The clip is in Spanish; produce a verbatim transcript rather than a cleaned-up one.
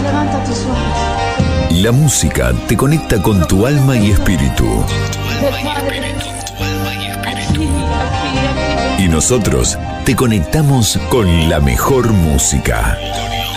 levanta tus sueños. La música te conecta con tu alma y espíritu. Y nosotros te conectamos con la mejor música.